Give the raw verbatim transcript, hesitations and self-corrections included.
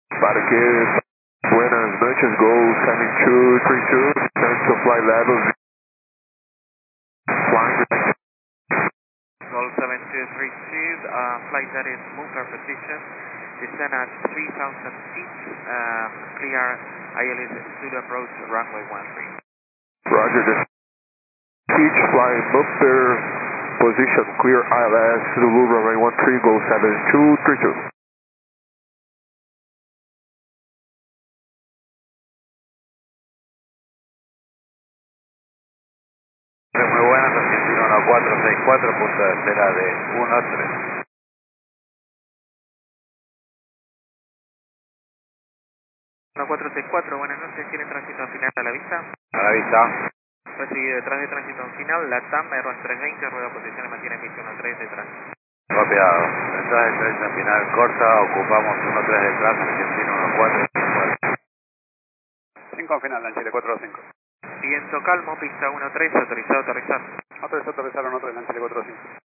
Parque, buenas noches, Go seven two three two, turn to flight level, flying. Gol seven two three two, uh, flight that is move our position, descend at three thousand feet, uh, clear I L S to the approach runway one three. Roger, the teach flying bumper position, clear I L S to the runway one three, Go seven two three two. Muy buenas, Argentina uno cuatro seis cuatro, punto de espera de uno tres. uno cuatro seis cuatro, buenas noches, tienen tránsito final a la vista. A la vista. Recibido detrás de tránsito final, la TAM R trescientos veinte, rueda posición y mantiene emisión uno tres detrás. Copiado. Mensaje de trenza final corta, ocupamos uno tres detrás, Argentina uno cuatro seis cuatro. cinco final, Lanchile cuatro cinco. Viento calmo, pista uno tres, autorizado a aterrizar. Autorizado a aterrizar uno tres, Lanchile cuatro cinco.